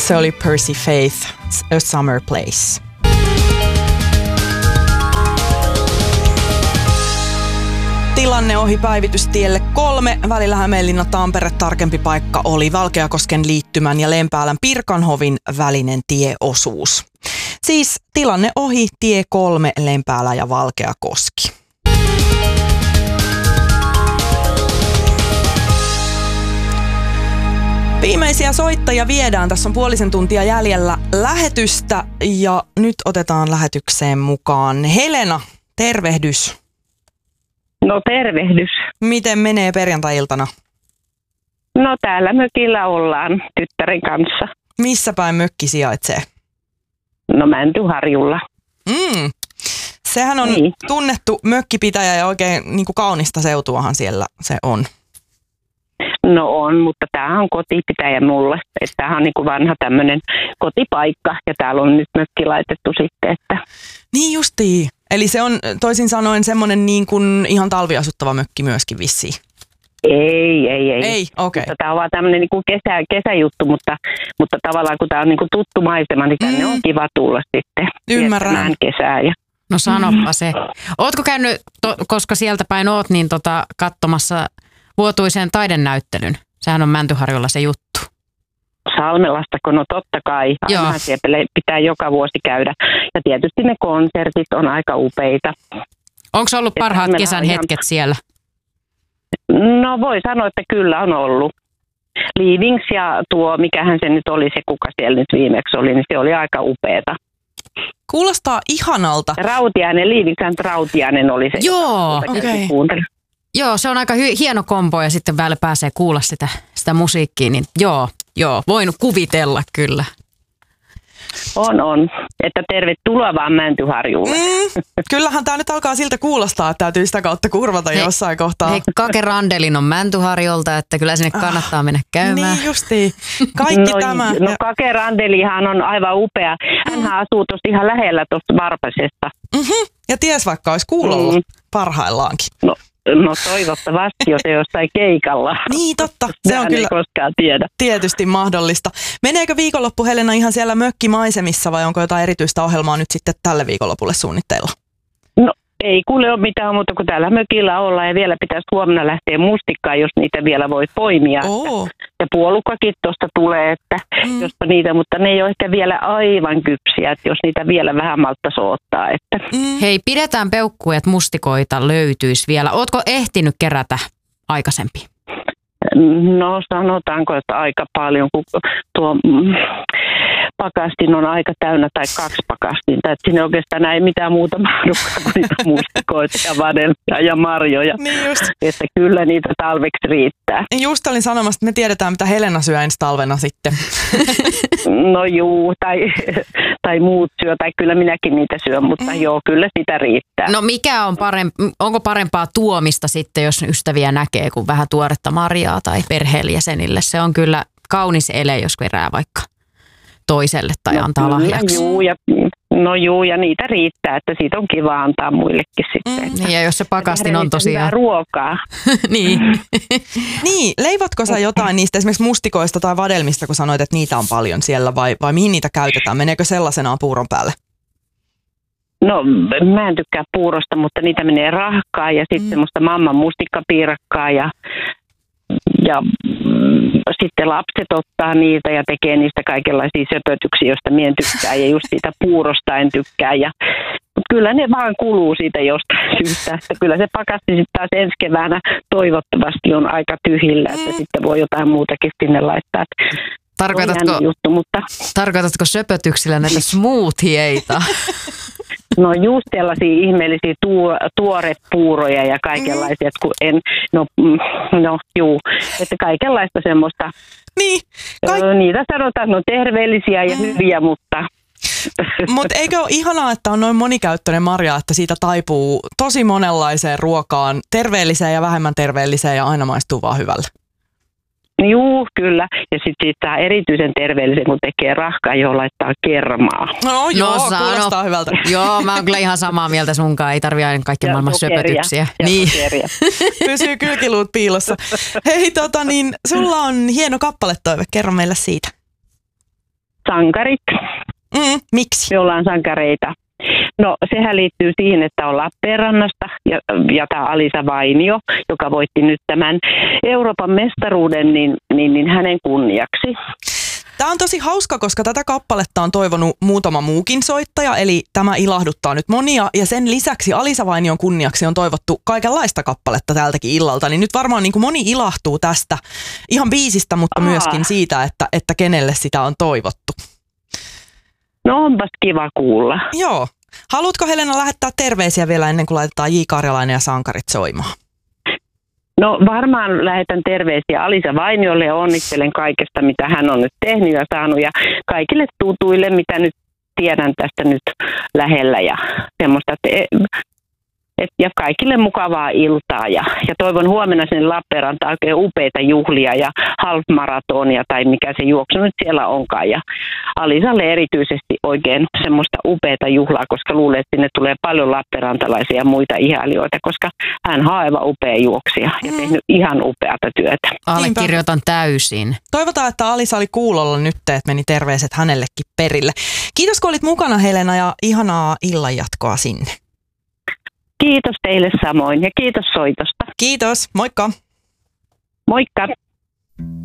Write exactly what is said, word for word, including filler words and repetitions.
Se oli Percy Faith, A Summer Place. Tilanne ohi päivitystielle kolme. Välillä Hämeenlinna-Tampere tarkempi paikka oli Valkeakosken liittymän ja Lempäälän Pirkanhovin välinen tieosuus. Siis tilanne ohi tie kolme Lempäälä ja Valkeakoski. Viimeisiä soittajia viedään. Tässä on puolisen tuntia jäljellä lähetystä ja nyt otetaan lähetykseen mukaan Helena. Tervehdys. No tervehdys. Miten menee perjantai-iltana? No täällä mökillä ollaan tyttären kanssa. Missä päin mökki sijaitsee? No Mäntyharjulla. Mm. Sehän on niin tunnettu mökkipitäjä ja oikein niin kuin kaunista seutuahan siellä se on. No on, mutta tämähän on kotipitäjä mulle. Että tämähän on niin kuin vanha tämmöinen kotipaikka ja täällä on nyt mökki laitettu sitten. Että... Niin justiin. Eli se on toisin sanoen semmoinen niin kuin ihan talviasuttava mökki myöskin vissiin. Ei, ei, ei. Ei, okei. Okay. Tämä on vaan tämmöinen niin kuin kesä, kesäjuttu, mutta, mutta tavallaan kun tämä on niin kuin tuttu maisema, niin tänne mm. on kiva tulla sitten. Ymmärrän. Kesää ja... No sanoppa se. Ootko käynyt, to, koska sieltä päin oot, niin tota, katsomassa vuotuisen taidenäyttelyn? Sehän on Mäntyharjulla se juttu. Salmelastako? No totta kai. Ainahan siellä pitää joka vuosi käydä. Ja tietysti ne konsertit on aika upeita. Onko ollut parhaat kesän ihan... hetket siellä? No voi sanoa, että kyllä on ollut. Leavings ja tuo, mikähän se nyt oli se, kuka siellä nyt viimeksi oli, niin se oli aika upeata. Kuulostaa ihanalta. Rautiainen, Leavings Rautiainen oli se. Joo, okei. Okay. Joo, se on aika hy- hieno kombo ja sitten vielä pääsee kuulla sitä, sitä musiikkia, niin joo, joo, voin kuvitella kyllä. On, on. Että tervetuloa vaan Mäntyharjulle. Mm, kyllähän tämä nyt alkaa siltä kuulostaa, että täytyy sitä kautta kurvata hei, jossain kohtaa. Hei, Kake Randelin on Mäntyharjolta, että kyllä sinne kannattaa mennä käymään. Niin justiin. Kaikki no, tämä. No Kake Randelihan on aivan upea. Hänhän mm. asuu tuossa ihan lähellä tuosta Varpasesta. Mm-hmm. Ja ties vaikka olisi kuulolla mm. parhaillaankin. No. No toivottavasti, jos ei jossain keikalla. Niin totta, se on kyllä ei koskaan tiedä. Tietysti mahdollista. Meneekö viikonloppu Helena ihan siellä mökkimaisemissa vai onko jotain erityistä ohjelmaa nyt sitten tälle viikonlopulle suunnitteilla? No ei kuule ole mitään muuta kuin täällä mökillä ollaan ja vielä pitäisi huomenna lähteä mustikkaan, jos niitä vielä voi poimia. Oh. Ja puolukkakin tuosta tulee, että mm. jospa niitä, mutta ne ei ole ehkä vielä aivan kypsiä, että jos niitä vielä vähän malttaisi odottaa. Että. Mm. Hei, pidetään peukkuja, että mustikoita löytyisi vielä. Ootko ehtinyt kerätä aikaisemmin? No sanotaanko, että aika paljon, kun tuo mm, pakastin on aika täynnä tai kaksi pakastinta. Että siinä oikeastaan ei mitään muuta mahdukaan kuin niitä mustikoita ja vadelmia ja marjoja. Niin just. Että kyllä niitä talveksi riittää. Just olin sanomassa, että me tiedetään, mitä Helena syö ensi talvena sitten. No juu, tai, tai muut syö, tai kyllä minäkin niitä syön, mutta mm. joo, kyllä sitä riittää. No mikä on parempi, onko parempaa tuomista sitten, jos ystäviä näkee, kuin vähän tuoretta marjaa tai perheenjäsenille? Se on kyllä kaunis ele, jos kerää vaikka toiselle tai no, antaa lahjaksi. Juu, ja, no juu, ja niitä riittää, että siitä on kiva antaa muillekin sitten. Mm, niin, ja jos se pakastin on tosiaan... Hyvää ruokaa. niin. Niin, leivotko sä jotain niistä esimerkiksi mustikoista tai vadelmista, kun sanoit, että niitä on paljon siellä, vai, vai mihin niitä käytetään? Meneekö sellaisenaan puuron päälle? No, mä en tykkää puurosta, mutta niitä menee rahkaa ja sitten mm. semmoista mamman mustikkapiirakkaa ja Ja mm, sitten lapset ottaa niitä ja tekee niistä kaikenlaisia söpötyksiä, joista mien tykkää ja just siitä puurosta en tykkää. Ja, mutta kyllä ne vaan kuluu siitä jostain syystä. Että kyllä se pakasti sitten taas ensi keväänä toivottavasti on aika tyhjillä, että mm. sitten voi jotain muutakin sinne laittaa. Tarkoitatko, juttu, mutta... tarkoitatko söpötyksillä näitä smoothieita? No just sellaisia ihmeellisiä tuo, tuorepuuroja ja kaikenlaisia, kun en, no, no juu, että kaikenlaista semmoista. Niin. Kaik- Niitä sanotaan, no terveellisiä ja mm. hyviä, mutta... Mutta eikö ole ihanaa, että on noin monikäyttöinen marja, että siitä taipuu tosi monenlaiseen ruokaan, terveelliseen ja vähemmän terveelliseen ja aina maistuu vaan hyvälle? Juu, kyllä. Ja sitten siitä erityisen terveellisen, kun tekee rahkaa, johon laittaa kermaa. No joo, no, kuulostaa hyvältä. Joo, mä oon kyllä ihan samaa mieltä sunkaan. Ei tarvitse aina kaikki maailman söpötyksiä. Ja niin. Pysyy kylkiluut piilossa. Hei, tota niin, sulla on hieno kappaletoive. Kerro meille siitä. sankarit. Mm, miksi? Me ollaan sankareita. No sehän liittyy siihen, että on Lappeenrannasta ja, ja tämä Alisa Vainio, joka voitti nyt tämän Euroopan mestaruuden, niin, niin, niin hänen kunniaksi. Tämä on tosi hauska, koska tätä kappaletta on toivonut muutama muukin soittaja, eli tämä ilahduttaa nyt monia. Ja sen lisäksi Alisa Vainion kunniaksi on toivottu kaikenlaista kappaletta tältäkin illalta. Niin nyt varmaan niin kuin moni ilahtuu tästä ihan biisistä, mutta Aa. myöskin siitä, että, että kenelle sitä on toivottu. No onpas kiva kuulla. Joo. Haluatko Helena lähettää terveisiä vielä ennen kuin laitetaan J. Karjalainen ja sankarit soimaan? No varmaan lähetän terveisiä Alisa Vainiolle ja onnittelen kaikesta, mitä hän on nyt tehnyt ja saanut. Ja kaikille tutuille, mitä nyt tiedän tästä nyt lähellä ja semmoista. Että Et, ja kaikille mukavaa iltaa ja, ja toivon huomenna sinne Lappeenrantaan oikein upeita juhlia ja half-maratonia tai mikä se juoksu nyt siellä onkaan. Ja Alisalle erityisesti oikein semmoista upeata juhlaa, koska luulen, että sinne tulee paljon lappeenrantalaisia ja muita ihailijoita, koska hän on aivan upea juoksija ja mm. tehnyt ihan upeata työtä. Allekirjoitan täysin. Toivotaan, että Alisa oli kuulolla nyt, että meni terveiset hänellekin perille. Kiitos, kun olit mukana, Helena, ja ihanaa illanjatkoa sinne. Kiitos teille samoin ja kiitos soitosta. Kiitos, moikka. Moikka.